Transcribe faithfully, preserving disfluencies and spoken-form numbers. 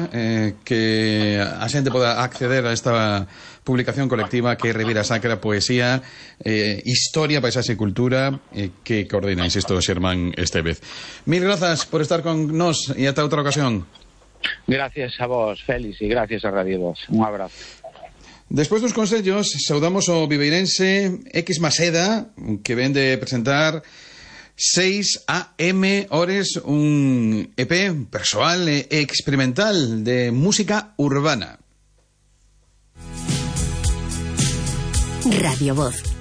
forma eh, que a xente poda acceder a esta publicación colectiva que é Ribeira Sacra, poesía, eh, historia, paisaxe e cultura, eh, que coordináis isto, Xermán Estévez. Mil grazas por estar con nós e ata outra ocasión. Gracias a vos, Félix, e gracias a Radio dos. Un abrazo. Despois dos consellos, saudamos o viveirense X Maseda, que ven de presentar seis a eme Ores, un E P persoal e experimental de música urbana. Radio Voz.